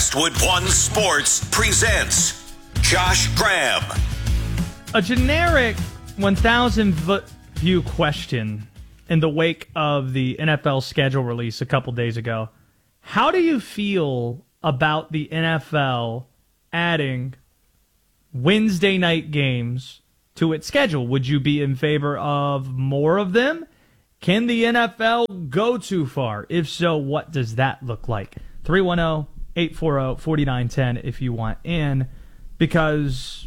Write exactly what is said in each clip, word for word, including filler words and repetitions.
Westwood One Sports presents Josh Graham. A generic one thousand foot view question in the wake of the N F L schedule release a couple days ago. How do you feel about the N F L adding Wednesday night games to its schedule? Would you be in favor of more of them? Can the N F L go too far? If so, what does that look like? three one zero, eight four zero, four nine one zero if you want in. Because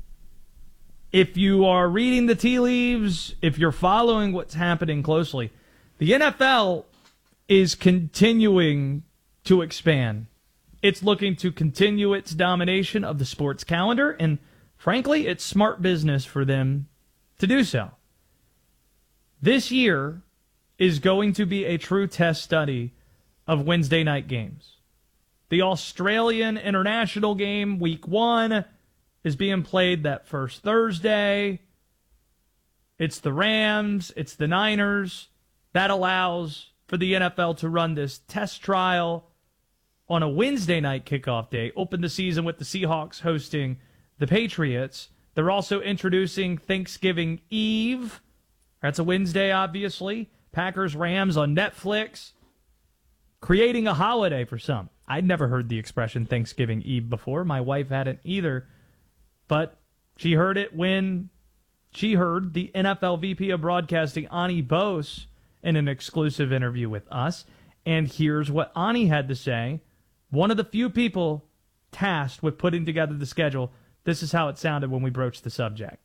if you are reading the tea leaves, if you're following what's happening closely, the N F L is continuing to expand. It's looking to continue its domination of the sports calendar, and frankly, it's smart business for them to do so. This year is going to be a true test study of Wednesday night games. The Australian international game, week one, is being played that first Thursday. It's the Rams, it's the Niners. That allows for the N F L to run this test trial on a Wednesday night kickoff day, open the season with the Seahawks hosting the Patriots. They're also introducing Thanksgiving Eve. That's a Wednesday, obviously. Packers, Rams on Netflix. Creating a holiday for some. I'd never heard the expression Thanksgiving Eve before. My wife hadn't either. But she heard it when she heard the N F L V P of Broadcasting, Ani Bose, in an exclusive interview with us. And here's what Ani had to say. One of the few people tasked with putting together the schedule. This is how it sounded when we broached the subject.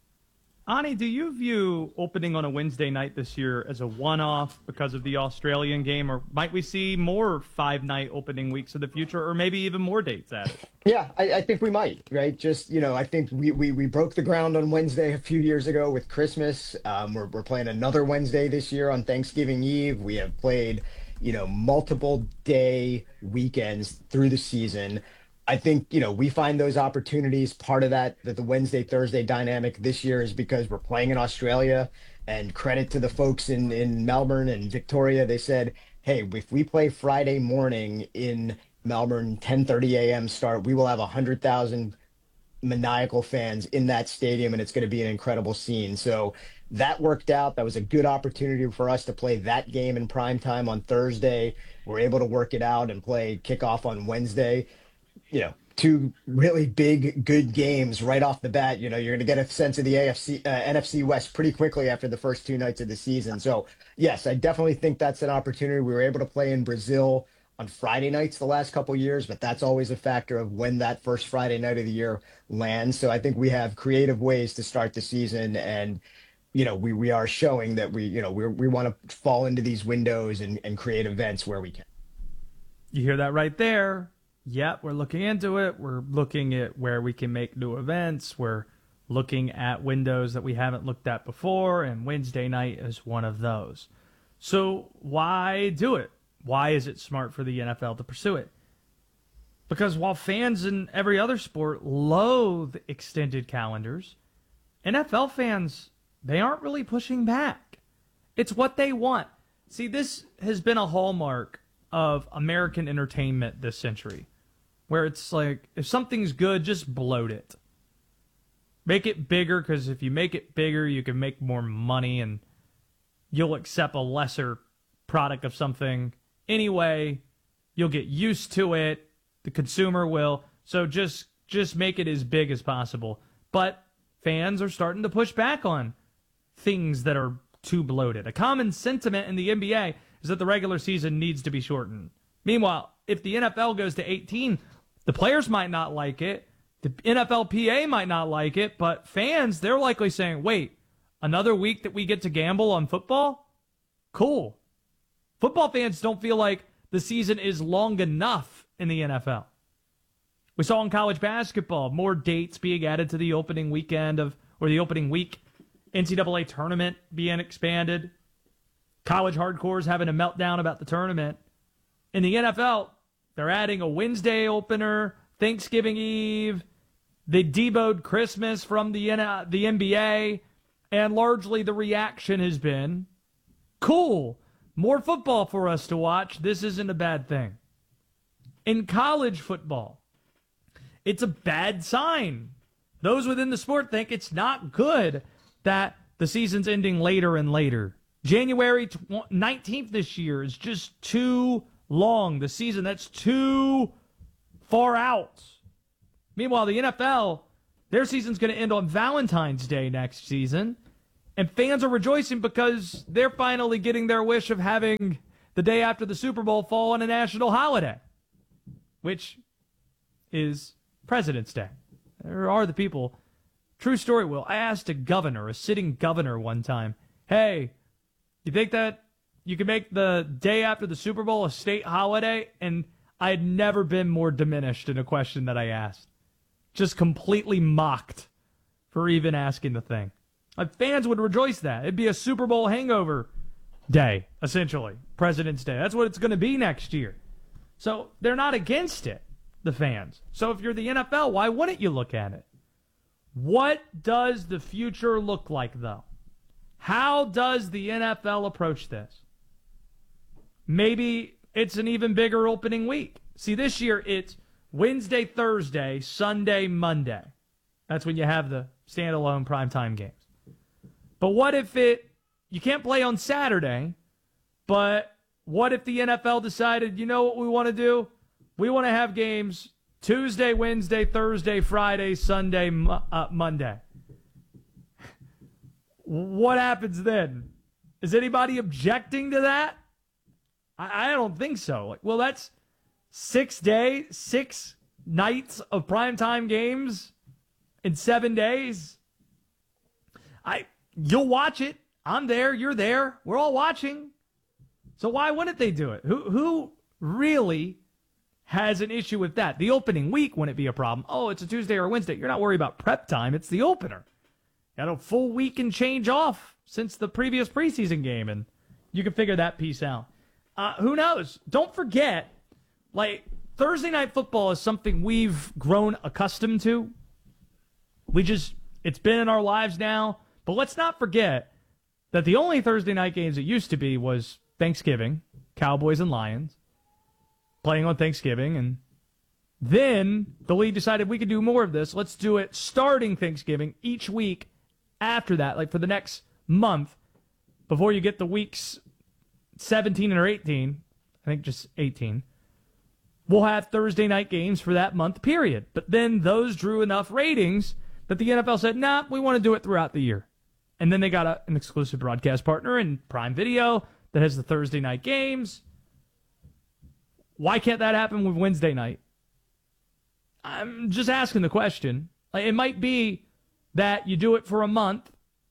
Ani, do you view opening on a Wednesday night this year as a one-off because of the Australian game, or might we see more five-night opening weeks in the future, or maybe even more dates added? Yeah, I, I think we might, right? Just, you know, I think we, we, we broke the ground on Wednesday a few years ago with Christmas. Um, we're, we're playing another Wednesday this year on Thanksgiving Eve. We have played, you know, multiple day weekends through the season. I think, you know, we find those opportunities. Part of that, that the Wednesday, Thursday dynamic this year is because we're playing in Australia, and credit to the folks in, in Melbourne and Victoria. They said, hey, if we play Friday morning in Melbourne, ten thirty a.m. start, we will have one hundred thousand maniacal fans in that stadium, and it's going to be an incredible scene. So that worked out. That was a good opportunity for us to play that game in prime time on Thursday. We're able to work it out and play kickoff on Wednesday. You know, two really big, good games right off the bat. You know, you're going to get a sense of the A F C, uh, N F C West pretty quickly after the first two nights of the season. So, yes, I definitely think that's an opportunity. We were able to play in Brazil on Friday nights the last couple of years, but that's always a factor of when that first Friday night of the year lands. So I think we have creative ways to start the season, and you know, we we are showing that we, you know, we we want to fall into these windows and, and create events where we can. You hear that right there. Yep, we're looking into it. We're looking at where we can make new events. We're looking at windows that we haven't looked at before, and Wednesday night is one of those. So why do it? Why is it smart for the N F L to pursue it? Because while fans in every other sport loathe extended calendars, N F L fans, they aren't really pushing back. It's what they want. See, this has been a hallmark of American entertainment this century, where it's like, if something's good, just bloat it. Make it bigger, because if you make it bigger, you can make more money, and you'll accept a lesser product of something anyway. You'll get used to it. The consumer will. So just just make it as big as possible. But fans are starting to push back on things that are too bloated. A common sentiment in the N B A is that the regular season needs to be shortened. Meanwhile, if the N F L goes to eighteen, the players might not like it. The N F L P A might not like it. But fans, they're likely saying, wait, another week that we get to gamble on football? Cool. Football fans don't feel like the season is long enough in the N F L. We saw in college basketball more dates being added to the opening weekend of, or the opening week, N C double A tournament being expanded. College hardcores having a meltdown about the tournament. In the N F L, they're adding a Wednesday opener, Thanksgiving Eve. They deboed Christmas from the N- the N B A, and largely the reaction has been, cool, more football for us to watch. This isn't a bad thing. In college football, it's a bad sign. Those within the sport think it's not good that the season's ending later and later. January nineteenth this year is just too long. The season, that's too far out. Meanwhile, the N F L, their season's going to end on Valentine's Day next season. And fans are rejoicing because they're finally getting their wish of having the day after the Super Bowl fall on a national holiday, which is President's Day. There are the people. True story, Will. I asked a governor, a sitting governor one time, hey, you think that you can make the day after the Super Bowl a state holiday? And I had never been more diminished in a question that I asked. Just completely mocked for even asking the thing. Like, fans would rejoice that. It'd be a Super Bowl hangover day, essentially. President's Day. That's what it's going to be next year. So they're not against it, the fans. So if you're the N F L, why wouldn't you look at it? What does the future look like, though? How does the N F L approach this? Maybe it's an even bigger opening week. See, this year it's Wednesday, Thursday, Sunday, Monday. That's when you have the standalone primetime games. But what if it, you can't play on Saturday, but what if the N F L decided, you know what we want to do? We want to have games Tuesday, Wednesday, Thursday, Friday, Sunday, uh, Monday. What happens then? Is anybody objecting to that? I, I don't think so. Like, well, that's six days, six nights of primetime games in seven days. I, you'll watch it. I'm there. You're there. We're all watching. So why wouldn't they do it? Who, who really has an issue with that? The opening week wouldn't be a problem. Oh, it's a Tuesday or a Wednesday. You're not worried about prep time. It's the opener. Got a full week and change off since the previous preseason game, and you can figure that piece out. Uh, who knows? Don't forget, like, Thursday Night Football is something we've grown accustomed to. We just, it's been in our lives now. But let's not forget that the only Thursday night games it used to be was Thanksgiving, Cowboys and Lions, playing on Thanksgiving, and then the league decided we could do more of this. Let's do it starting Thanksgiving each week after that, like for the next month, before you get the weeks seventeen or eighteen, I think just eighteen, we'll have Thursday night games for that month period. But then those drew enough ratings that the N F L said, nah, we want to do it throughout the year. And then they got a, an exclusive broadcast partner in Prime Video that has the Thursday night games. Why can't that happen with Wednesday night? I'm just asking the question. Like, it might be that you do it for a month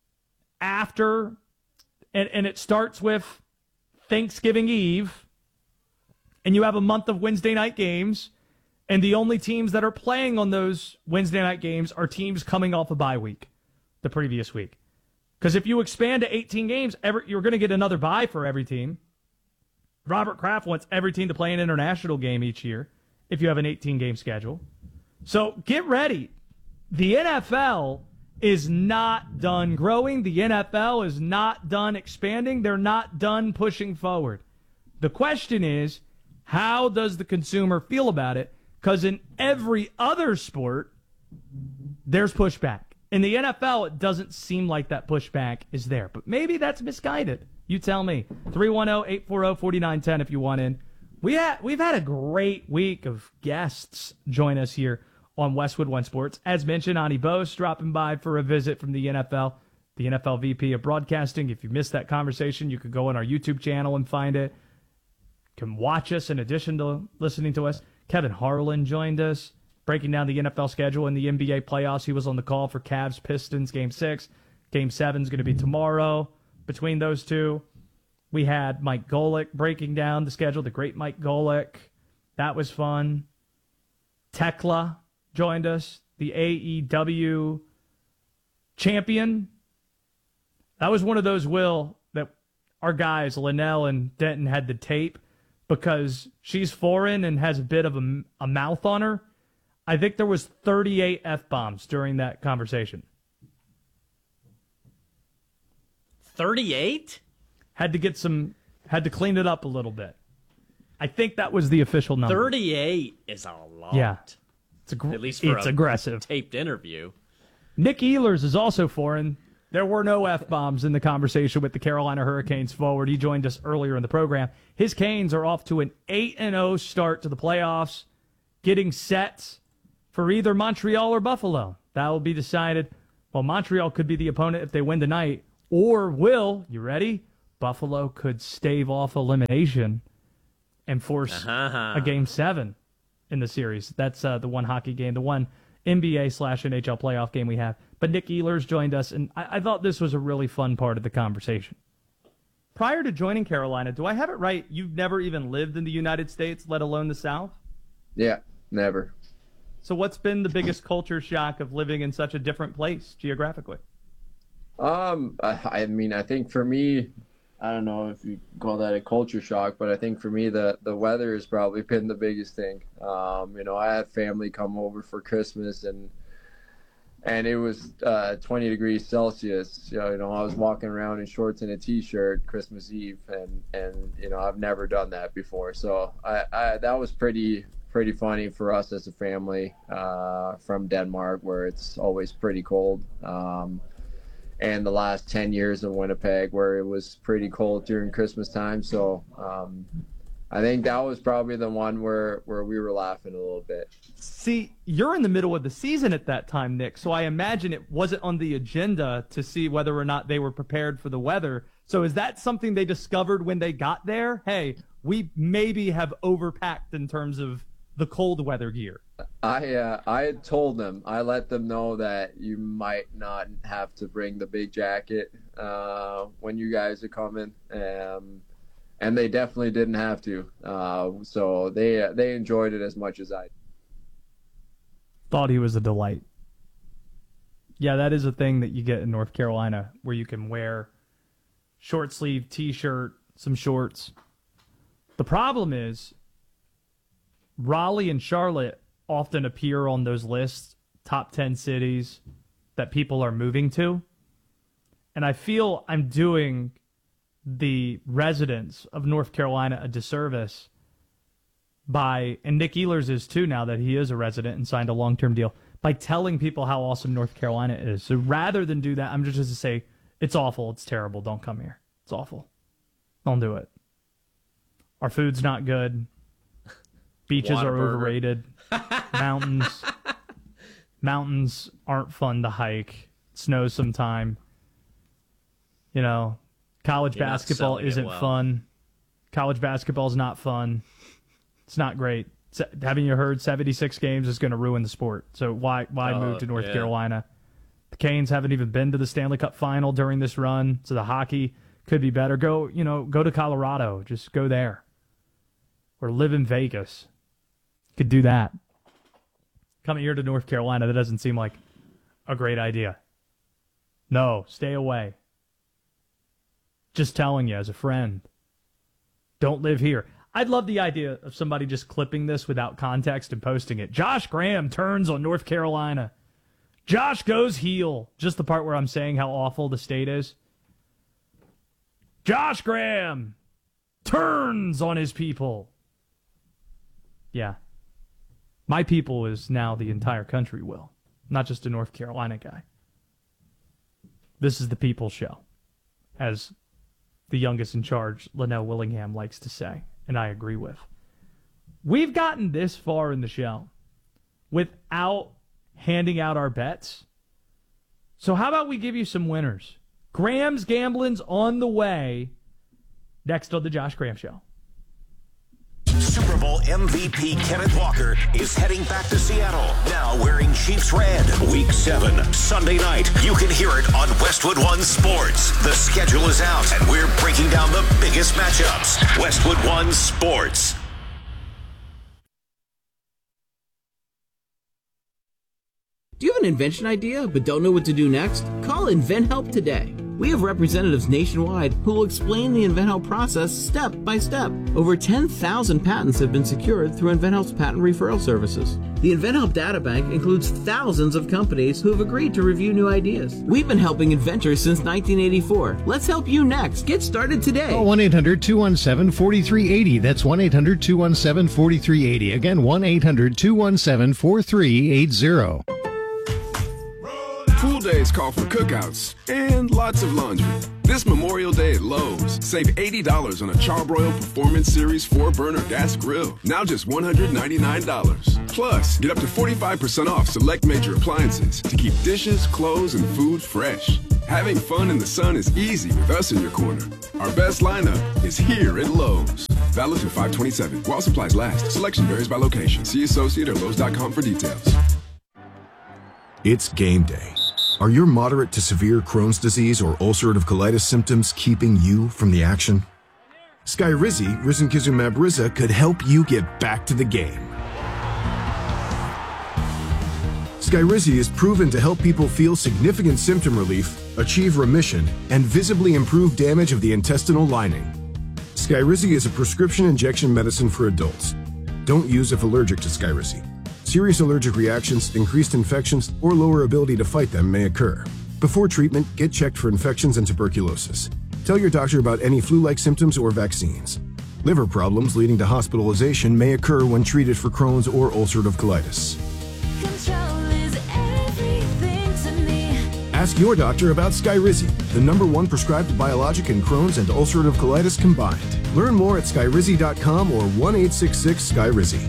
after, and, and it starts with Thanksgiving Eve, and you have a month of Wednesday night games, and the only teams that are playing on those Wednesday night games are teams coming off a bye week the previous week. Because if you expand to eighteen games, every, you're going to get another bye for every team. Robert Kraft wants every team to play an international game each year if you have an eighteen-game schedule. So get ready. The N F L is not done growing. The N F L is not done expanding. They're not done pushing forward. The question is, how does the consumer feel about it? Because in every other sport, there's pushback. In the N F L, it doesn't seem like that pushback is there. But maybe that's misguided. You tell me. three one zero, eight four zero, four nine one zero if you want in. We ha- we've had a great week of guests join us here on Westwood One Sports. As mentioned, Ani Bose dropping by for a visit from the N F L, the N F L V P of Broadcasting. If you missed that conversation, you could go on our YouTube channel and find it. You can watch us in addition to listening to us. Kevin Harlan joined us, breaking down the N F L schedule and the N B A playoffs. He was on the call for Cavs Pistons Game six. Game seven is going to be tomorrow between those two. We had Mike Golick breaking down the schedule, the great Mike Golick. That was fun. Tekla joined us, the A E W champion. That was one of those, Will, that our guys, Linnell and Denton, had the tape because she's foreign and has a bit of a, a mouth on her. I think there was thirty-eight F-bombs during that conversation. thirty-eight? Had to get some, had to clean it up a little bit. I think that was the official number. thirty-eight is a lot. Yeah. It's, ag- At least for it's a aggressive. taped interview. Nick Ehlers is also foreign. There were no F-bombs in the conversation with the Carolina Hurricanes forward. He joined us earlier in the program. His Canes are off to an eight and oh start to the playoffs, getting set for either Montreal or Buffalo. That will be decided. Well, Montreal could be the opponent if they win tonight, or will, you ready? Buffalo could stave off elimination and force uh-huh. a game seven in the series. That's uh, the one hockey game, the one N B A slash N H L playoff game we have. But Nick Ehlers joined us, and I, I thought this was a really fun part of the conversation. Prior to joining Carolina, do I have it right? You've never even lived in the United States, let alone the South? Yeah, never. So what's been the biggest culture shock of living in such a different place geographically? Um, I, I mean, I think for me, I don't know if you call that a culture shock, but I think for me, the, the weather has probably been the biggest thing. Um, you know, I had family come over for Christmas, and and it was uh, twenty degrees Celsius. You know, you know, I was walking around in shorts and a T-shirt Christmas Eve, and, and you know, I've never done that before. So I, I that was pretty pretty funny for us as a family uh, from Denmark, where it's always pretty cold. Um, and the last ten years in Winnipeg, where it was pretty cold during Christmas time. So um, I think that was probably the one where, where we were laughing a little bit. See, you're in the middle of the season at that time, Nick, so I imagine it wasn't on the agenda to see whether or not they were prepared for the weather. So is that something they discovered when they got there? Hey, we maybe have overpacked in terms of the cold weather gear. I uh, I had told them, I let them know that you might not have to bring the big jacket uh, when you guys are coming, um, and they definitely didn't have to. Uh, so they uh, they enjoyed it as much as I did. Thought he was a delight. Yeah, that is a thing that you get in North Carolina, where you can wear short sleeve T-shirt, some shorts. The problem is Raleigh and Charlotte often appear on those lists, top ten cities that people are moving to. And I feel I'm doing the residents of North Carolina a disservice by, and Nick Ehlers is too now that he is a resident and signed a long-term deal, by telling people how awesome North Carolina is. So rather than do that, I'm just to say, it's awful, it's terrible, don't come here. It's awful. Don't do it. Our food's not good. Beaches are overrated. Mountains. Mountains aren't fun to hike. It snows sometime. You know, college You're not basketball selling it isn't well. fun. College basketball is not fun. It's not great. Se- Having you heard seventy-six games is going to ruin the sport. So why why Oh, move to North yeah. Carolina? The Canes haven't even been to the Stanley Cup final during this run, so the hockey could be better. Go, you know, go to Colorado. Just go there. Or live in Vegas. Could do that. Coming here to North Carolina, that doesn't seem like a great idea. No, stay away. Just telling you as a friend. Don't live here. I'd love the idea of somebody just clipping this without context and posting it. Josh Graham turns on North Carolina. Josh goes heel. Just the part where I'm saying how awful the state is. Josh Graham turns on his people. Yeah. My people is now the entire country, Will. Not just a North Carolina guy. This is the People's Show, as the youngest in charge, Linnell Willingham, likes to say, and I agree with. We've gotten this far in the show without handing out our bets. So how about we give you some winners? Graham's Gambling's on the way next on the Josh Graham Show. Super Bowl M V P Kenneth Walker is heading back to Seattle, now wearing Chiefs red. Week seven, Sunday night. You can hear it on Westwood One Sports. The schedule is out, and we're breaking down the biggest matchups. Westwood One Sports. Do you have an invention idea but don't know what to do next? Call InventHelp today. We have representatives nationwide who will explain the InventHelp process step by step. Over ten thousand patents have been secured through InventHelp's patent referral services. The InventHelp Data Bank includes thousands of companies who have agreed to review new ideas. We've been helping inventors since nineteen eighty-four. Let's help you next. Get started today. Call one eight hundred two one seven four three eight zero. That's one eight hundred two one seven four three eight zero. Again, one eight hundred two one seven four three eight zero. Pool days call for cookouts and lots of laundry. This Memorial Day at Lowe's, save eighty dollars on a Charbroil Performance Series four burner gas grill. Now just one hundred ninety-nine dollars. Plus, get up to forty-five percent off select major appliances to keep dishes, clothes, and food fresh. Having fun in the sun is easy with us in your corner. Our best lineup is here at Lowe's. Valid through five twenty-seven. While supplies last. Selection varies by location. See associate or Lowe's dot com for details. It's game day. Are your moderate to severe Crohn's disease or ulcerative colitis symptoms keeping you from the action? Skyrizi, risankizumab Riza, could help you get back to the game. Skyrizi is proven to help people feel significant symptom relief, achieve remission, and visibly improve damage of the intestinal lining. Skyrizi is a prescription injection medicine for adults. Don't use if allergic to Skyrizi. Serious allergic reactions, increased infections, or lower ability to fight them may occur. Before treatment, get checked for infections and tuberculosis. Tell your doctor about any flu-like symptoms or vaccines. Liver problems leading to hospitalization may occur when treated for Crohn's or ulcerative colitis. Ask your doctor about Skyrizi, the number one prescribed biologic in Crohn's and ulcerative colitis combined. Learn more at skyrizi dot com or one eight six six Skyrizi.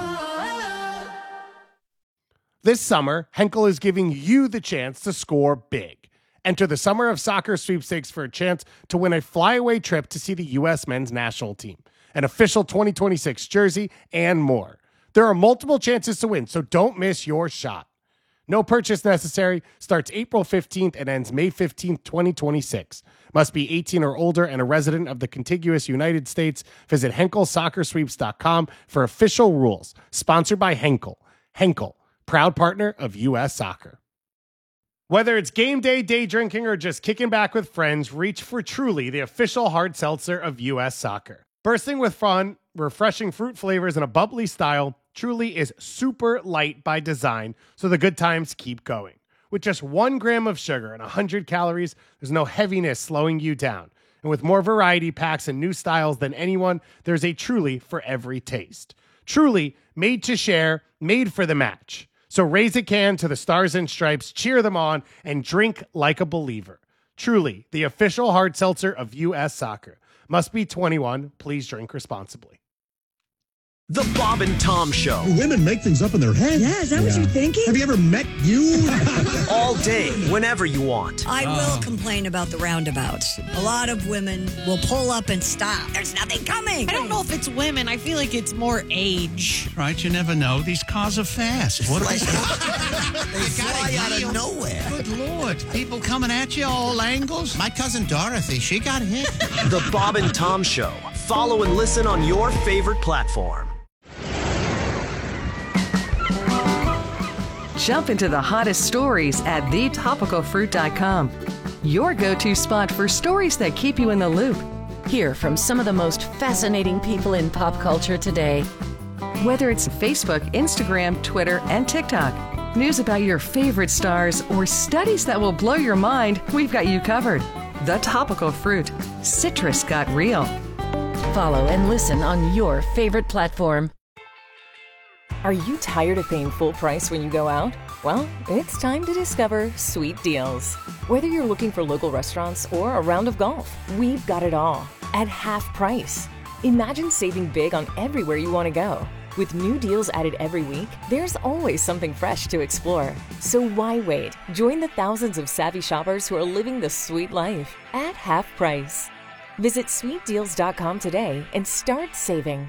This summer, Henkel is giving you the chance to score big. Enter the Summer of Soccer sweepstakes for a chance to win a flyaway trip to see the U S men's national team, an official twenty twenty-six jersey, and more. There are multiple chances to win, so don't miss your shot. No purchase necessary, starts April fifteenth and ends May fifteenth, twenty twenty-six. Must be eighteen or older and a resident of the contiguous United States. Visit henkel soccer sweeps dot com for official rules. Sponsored by Henkel. Henkel, proud partner of U S Soccer. Whether it's game day, day drinking, or just kicking back with friends, reach for Truly, the official hard seltzer of U S Soccer. Bursting with fun, refreshing fruit flavors, and a bubbly style, Truly is super light by design, so the good times keep going. With just one gram of sugar and one hundred calories, there's no heaviness slowing you down. And with more variety packs and new styles than anyone, there's a Truly for every taste. Truly, made to share, made for the match. So raise a can to the Stars and Stripes, cheer them on, and drink like a believer. Truly, the official hard seltzer of U S Soccer. Must be twenty-one. Please drink responsibly. The Bob and Tom Show. Do women make things up in their head? Yeah, is that yeah. what you're thinking? Have you ever met you? All day, whenever you want. I will uh. complain about the roundabouts. A lot of women will pull up and stop. There's nothing coming. I don't know if it's women. I feel like it's more age. Right, you never know. These cars are fast. What like, they fly out of nowhere. Good Lord. People coming at you all angles. My cousin Dorothy, she got hit. The Bob and Tom Show. Follow and listen on your favorite platform. Jump into the hottest stories at the topical fruit dot com. Your go-to spot for stories that keep you in the loop. Hear from some of the most fascinating people in pop culture today. Whether it's Facebook, Instagram, Twitter, and TikTok, news about your favorite stars, or studies that will blow your mind, we've got you covered. The Topical Fruit. Citrus got real. Follow and listen on your favorite platform. Are you tired of paying full price when you go out? Well, it's time to discover Sweet Deals. Whether you're looking for local restaurants or a round of golf, we've got it all at half price. Imagine saving big on everywhere you want to go. With new deals added every week, there's always something fresh to explore. So why wait? Join the thousands of savvy shoppers who are living the sweet life at half price. Visit sweet deals dot com today and start saving.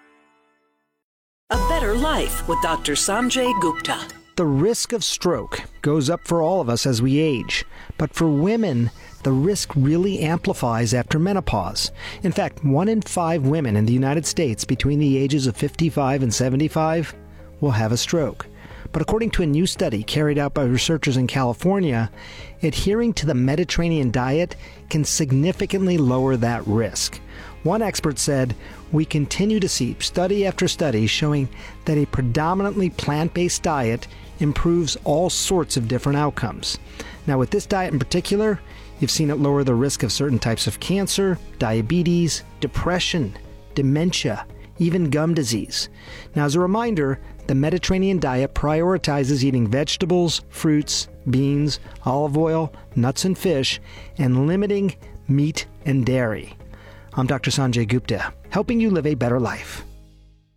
A Better Life with Doctor Sanjay Gupta. The risk of stroke goes up for all of us as we age, but for women, the risk really amplifies after menopause. In fact, one in five women in the United States between the ages of fifty-five and seventy-five will have a stroke. But according to a new study carried out by researchers in California, adhering to the Mediterranean diet can significantly lower that risk. One expert said, "We continue to see study after study showing that a predominantly plant-based diet improves all sorts of different outcomes." Now, with this diet in particular, you've seen it lower the risk of certain types of cancer, diabetes, depression, dementia, even gum disease. Now, as a reminder, the Mediterranean diet prioritizes eating vegetables, fruits, beans, olive oil, nuts and fish, and limiting meat and dairy. I'm Doctor Sanjay Gupta, helping you live a better life.